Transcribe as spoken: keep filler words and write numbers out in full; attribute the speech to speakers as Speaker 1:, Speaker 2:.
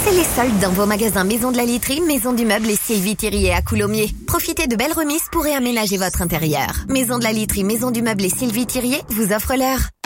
Speaker 1: C'est les soldes dans vos magasins Maison de la Literie, Maison du Meuble et Sylvie Thirier à Coulommiers. Profitez de belles remises pour réaménager votre intérieur. Maison de la Literie, Maison du Meuble et Sylvie Thirier vous offrent l'heure.